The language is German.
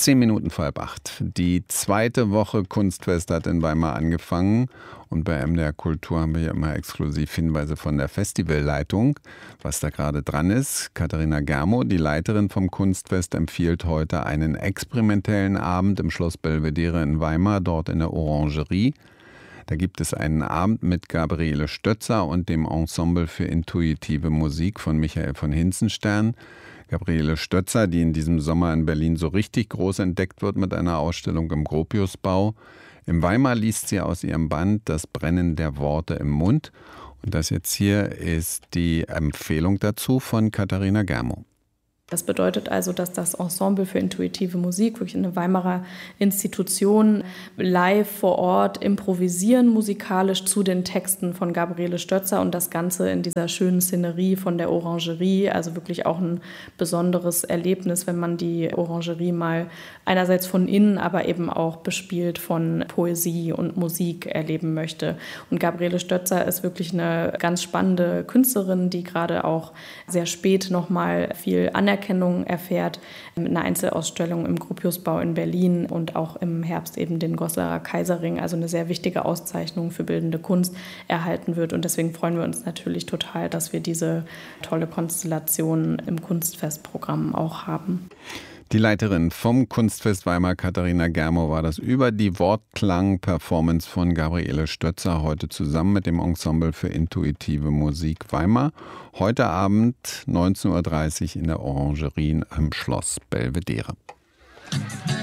7:10. Die zweite Woche Kunstfest hat in Weimar angefangen und bei MDR Kultur haben wir hier immer exklusiv Hinweise von der Festivalleitung, was da gerade dran ist. Katharina Germo, die Leiterin vom Kunstfest, empfiehlt heute einen experimentellen Abend im Schloss Belvedere in Weimar, dort in der Orangerie. Da gibt es einen Abend mit Gabriele Stötzer und dem Ensemble für intuitive Musik von Michael von Hinzenstern. Gabriele Stötzer, die in diesem Sommer in Berlin so richtig groß entdeckt wird mit einer Ausstellung im Gropiusbau. In Weimar liest sie aus ihrem Band Das Brennen der Worte im Mund. Und das jetzt hier ist die Empfehlung dazu von Katharina Germo. Das bedeutet also, dass das Ensemble für intuitive Musik, wirklich eine Weimarer Institution, live vor Ort improvisieren musikalisch zu den Texten von Gabriele Stötzer und das Ganze in dieser schönen Szenerie von der Orangerie. Also wirklich auch ein besonderes Erlebnis, wenn man die Orangerie mal einerseits von innen, aber eben auch bespielt von Poesie und Musik erleben möchte. Und Gabriele Stötzer ist wirklich eine ganz spannende Künstlerin, die gerade auch sehr spät nochmal viel Anerkennung erfährt, mit einer Einzelausstellung im Gropiusbau in Berlin und auch im Herbst eben den Goslar Kaiserring, also eine sehr wichtige Auszeichnung für bildende Kunst, erhalten wird. Und deswegen freuen wir uns natürlich total, dass wir diese tolle Konstellation im Kunstfestprogramm auch haben. Die Leiterin vom Kunstfest Weimar, Katharina Germo, war das über die Wortklang-Performance von Gabriele Stötzer heute zusammen mit dem Ensemble für intuitive Musik Weimar. Heute Abend 19:30 Uhr in der Orangerie am Schloss Belvedere.